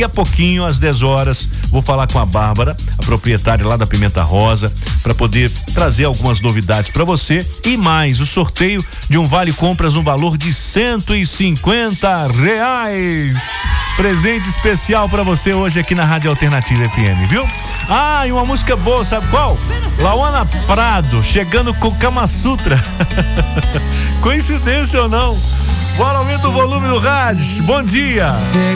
Daqui a pouquinho, às 10 horas, vou falar com a Bárbara, a proprietária lá da Pimenta Rosa, para poder trazer algumas novidades para você e mais o sorteio de um vale compras no valor de R$150. Presente especial para você hoje aqui na Rádio Alternativa FM, viu? Ah, e uma música boa, sabe qual? Lauana Prado, chegando com Kama Sutra. Coincidência ou não? Bora, aumenta o volume do rádio. Bom dia.